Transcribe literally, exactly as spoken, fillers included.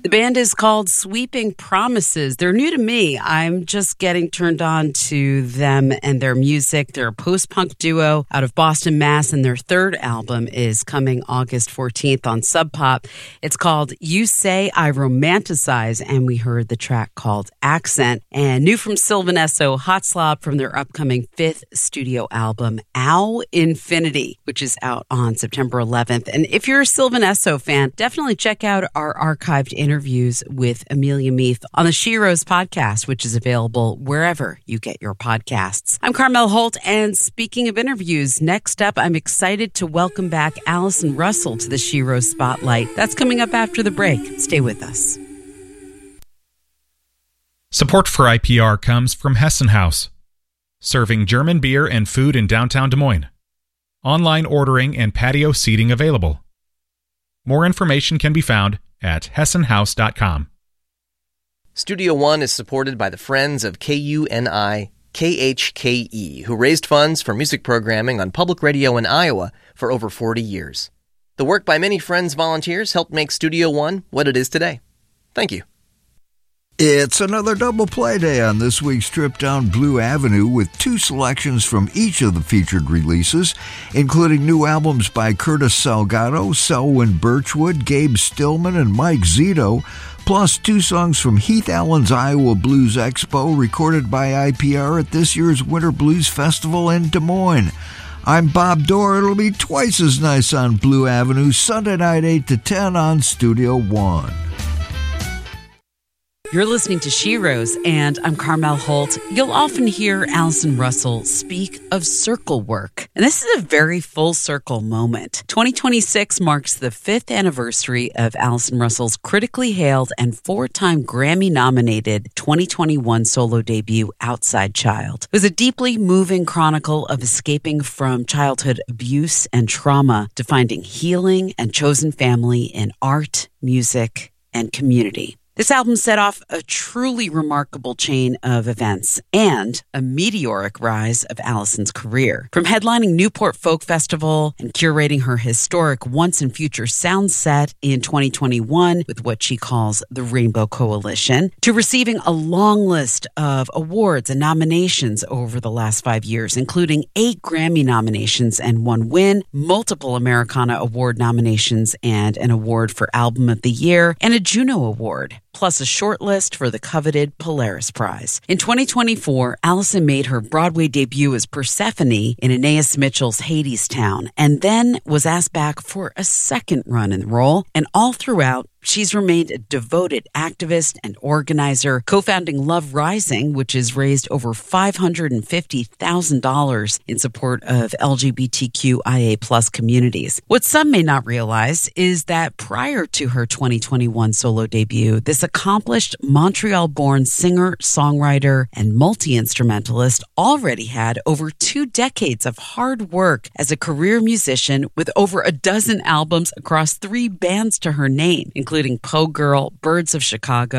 The band is called Sweeping Promises. They're new to me. I'm just getting turned on to them and their music. They're a post-punk duo out of Boston, Mass, and their third album is coming August fourteenth on Sub Pop. It's called You Say I Romanticize, and we heard the track called Accent. And new from Sylvan Esso, Hot Slob from their upcoming fifth studio album, Ow Infinity, which is out on September eleventh. And if you're a Sylvan Esso fan, definitely check out our archived interviews with Amelia Meath on the Sheroes podcast, which is available wherever you get your podcasts. I'm Carmel Holt, and speaking of interviews, next up, I'm excited to welcome back Allison Russell to the Sheroes Spotlight. That's coming up after the break. Stay with us. Support for I P R comes from Hessen House, serving German beer and food in downtown Des Moines. Online ordering and patio seating available. More information can be found at hessen house dot com. Studio One is supported by the Friends of K U N I K H K E, who raised funds for music programming on public radio in Iowa for over forty years. The work by many Friends volunteers helped make Studio One what it is today. Thank you. It's another double play day on this week's trip down Blue Avenue with two selections from each of the featured releases, including new albums by Curtis Salgado, Selwyn Birchwood, Gabe Stillman, and Mike Zito, plus two songs from Heath Allen's Iowa Blues Expo recorded by I P R at this year's Winter Blues Festival in Des Moines. I'm Bob Dorr. It'll be twice as nice on Blue Avenue, Sunday night eight to ten on Studio One. You're listening to Sheroes, and I'm Carmel Holt. You'll often hear Allison Russell speak of circle work, and this is a very full circle moment. twenty twenty-six marks the fifth anniversary of Allison Russell's critically hailed and four-time Grammy-nominated twenty twenty-one solo debut, Outside Child. It was a deeply moving chronicle of escaping from childhood abuse and trauma to finding healing and chosen family in art, music, and community. This album set off a truly remarkable chain of events and a meteoric rise of Allison's career. From headlining Newport Folk Festival and curating her historic Once and Future sound set in twenty twenty-one with what she calls the Rainbow Coalition, to receiving a long list of awards and nominations over the last five years, including eight Grammy nominations and one win, multiple Americana Award nominations and an award for Album of the Year, and a Juno Award, plus a shortlist for the coveted Polaris Prize. In twenty twenty-four, Allison made her Broadway debut as Persephone in Anais Mitchell's Hadestown, and then was asked back for a second run in the role, and all throughout, she's remained a devoted activist and organizer, co-founding Love Rising, which has raised over five hundred fifty thousand dollars in support of L G B T Q I A plus communities. What some may not realize is that prior to her twenty twenty-one solo debut, this accomplished Montreal-born singer, songwriter, and multi-instrumentalist already had over two decades of hard work as a career musician with over a dozen albums across three bands to her name, including Poe Girl, Birds of Chicago,